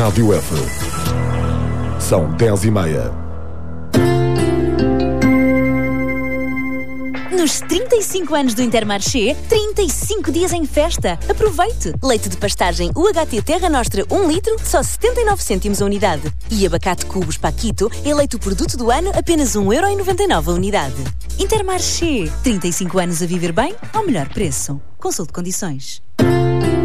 Rádio F. São 10h30. Nos 35 anos do Intermarché, 35 dias em festa. Aproveite! Leite de pastagem UHT Terra Nostra 1 litro, só 79 cêntimos a unidade. E abacate Cubos Paquito, eleito o produto do ano, apenas 1,99€ a unidade. Intermarché, 35 anos a viver bem ao melhor preço. Consulte condições.